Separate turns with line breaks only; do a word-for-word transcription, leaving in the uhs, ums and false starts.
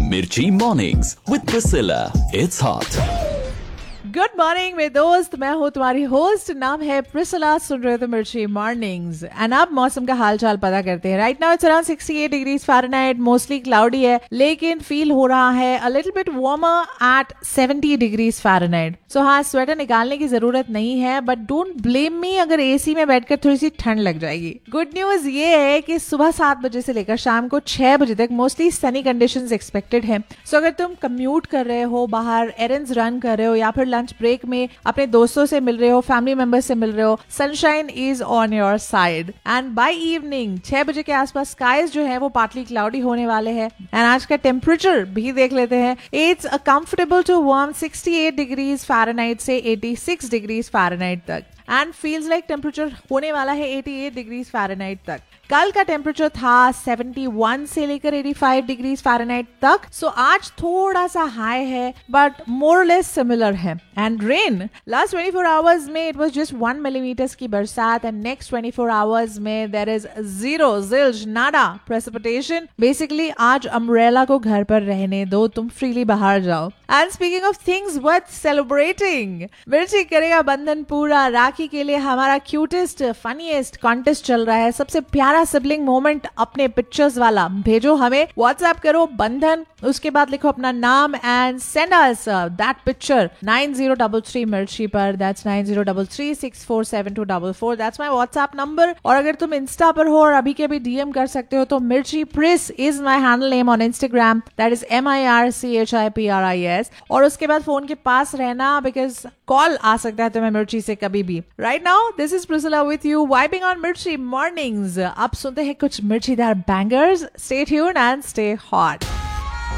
Mirchi Mornings with Priscilla. It's hot.
Good morning मेरे दोस्त, मैं हूँ तुम्हारी होस्ट, नाम है प्रिसला, सुन रहे हो तो मिर्ची मॉर्निंग्स। एंड अब मौसम का हाल चाल पता करते हैं। Right now it's around sixty eight degrees Fahrenheit, mostly cloudy है, लेकिन फील हो रहा है a little bit warmer eight seventy degrees Fahrenheit. सो हाँ, स्वेटर निकालने की जरूरत नहीं है, बट डोंट ब्लेम मी अगर एसी में बैठकर थोड़ी सी ठंड लग जाएगी। गुड न्यूज ये है कि सुबह सात बजे से लेकर शाम को छह बजे तक मोस्टली सनी कंडीशंस एक्सपेक्टेड है। सो अगर तुम कम्यूट कर रहे हो, बाहर एरेंड्स रन कर रहे हो, या फिर लंच ब्रेक में अपने दोस्तों से मिल रहे हो, फैमिली मेंबर्स से मिल रहे हो, sunshine is on your side. And by evening छह बजे के आसपास स्काईज जो है वो पार्टली क्लाउडी होने वाले हैं। एंड आज का टेम्परेचर भी देख लेते हैं। It's a comfortable to warm sixty eight degrees Fahrenheit से एटी सिक्स डिग्रीज फ़ारेनहाइट तक, एंड फील्स लाइक टेम्परेचर होने वाला है एटी एट डिग्रीज फ़ारेनहाइट तक। कल का टेम्परेचर था सेवेंटी वन से लेकर एटी फाइव डिग्रीज फ़ारेनहाइट तक। सो so, आज थोड़ा सा हाई है, बट मोर लेस सिमिलर है। And rain last twenty four hours में it was just one millimetres की बरसात, and next twenty four hours में there is zero जिल्ज Nada precipitation. Basically आज अम्ब्रेला को घर पर रहने दो, तुम फ्रीली बाहर जाओ। And speaking of things worth celebrating, मिर्ची करेगा बंधन पूरा। राखी के लिए हमारा क्यूटेस्ट फनीएस्ट कॉन्टेस्ट चल रहा है। सबसे प्यारा सिबलिंग मोमेंट अपने पिक्चर्स वाला भेजो हमें, व्हाट्सएप करो बंधन, उसके बाद लिखो अपना नाम and send us that picture nine zero double three मिर्ची पर। That's nine zero double three six four seven to double four. That's my WhatsApp number. और अगर तुम इंस्टा पर हो और अभी के अभी डीएम कर सकते हो तो मिर्ची प्रिस is my handle name on Instagram. That is M I R C H I P R I S. और उसके बाद फोन के पास रहना, बिकॉज कॉल आ सकता है तुम्हें मिर्ची से कभी भी। Right now this is Priscilla with you vibing on मिर्ची मॉर्निंग्स। अब सुनते हैं कुछ मिर्चीदार bangers. Stay tuned and stay hot.